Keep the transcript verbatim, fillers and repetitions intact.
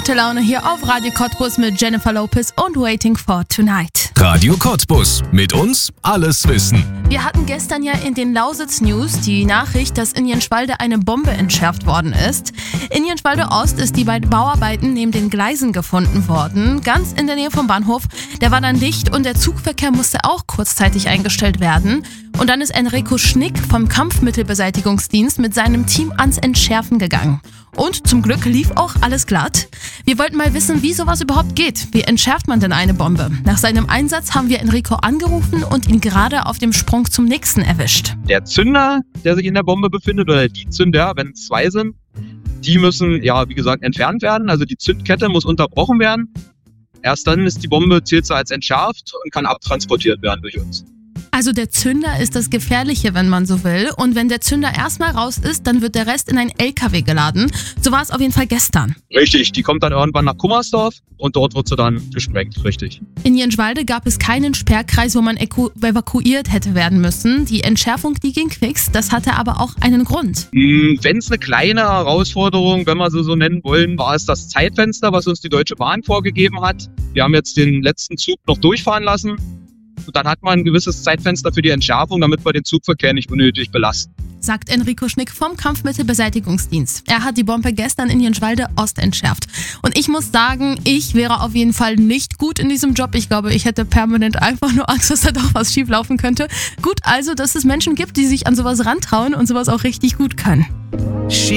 gute Laune hier auf Radio Cottbus mit Jennifer Lopez und Waiting for Tonight. Radio Cottbus. Mit uns alles wissen. Wir hatten gestern ja in den Lausitz-News die Nachricht, dass in Jenschwalde eine Bombe entschärft worden ist. In Jenschwalde Ost ist die bei Bauarbeiten neben den Gleisen gefunden worden, ganz in der Nähe vom Bahnhof. Der war dann dicht und der Zugverkehr musste auch kurzzeitig eingestellt werden. Und dann ist Enrico Schnick vom Kampfmittelbeseitigungsdienst mit seinem Team ans Entschärfen gegangen. Und zum Glück lief auch alles glatt. Wir wollten mal wissen, wie sowas überhaupt geht. Wie entschärft man denn eine Bombe? Nach seinem Einsatz haben wir Enrico angerufen und ihn gerade auf dem Sprung zum nächsten erwischt. Der Zünder, der sich in der Bombe befindet, oder die Zünder, wenn es zwei sind, die müssen, ja, wie gesagt, entfernt werden. Also die Zündkette muss unterbrochen werden. Erst dann ist die Bombe, zählt sie als entschärft und kann abtransportiert werden durch uns. Also der Zünder ist das Gefährliche, wenn man so will. Und wenn der Zünder erstmal raus ist, dann wird der Rest in einen L K W geladen. So war es auf jeden Fall gestern. Richtig, die kommt dann irgendwann nach Kummersdorf und dort wird sie dann gesprengt, richtig. In Jenschwalde gab es keinen Sperrkreis, wo man eku- evakuiert hätte werden müssen. Die Entschärfung, die ging fix, das hatte aber auch einen Grund. Wenn es eine kleine Herausforderung, wenn wir sie so nennen wollen, war es das Zeitfenster, was uns die Deutsche Bahn vorgegeben hat. Wir haben jetzt den letzten Zug noch durchfahren lassen. Und dann hat man ein gewisses Zeitfenster für die Entschärfung, damit wir den Zugverkehr nicht unnötig belasten. Sagt Enrico Schnick vom Kampfmittelbeseitigungsdienst. Er hat die Bombe gestern in Jenschwalde Ost entschärft. Und ich muss sagen, ich wäre auf jeden Fall nicht gut in diesem Job. Ich glaube, ich hätte permanent einfach nur Angst, dass da doch was schief laufen könnte. Gut also, dass es Menschen gibt, die sich an sowas rantrauen und sowas auch richtig gut können.